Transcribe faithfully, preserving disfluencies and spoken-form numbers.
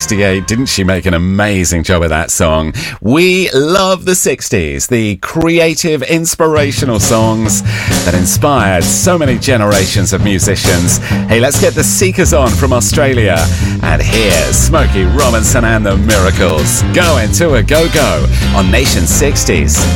sixty-eight. Didn't she make an amazing job of that song? We love the sixties, the creative, inspirational songs that inspired so many generations of musicians. Hey, let's get the Seekers on from Australia. And here's Smokey Robinson and the Miracles. Going to a Go-Go on Nation sixties.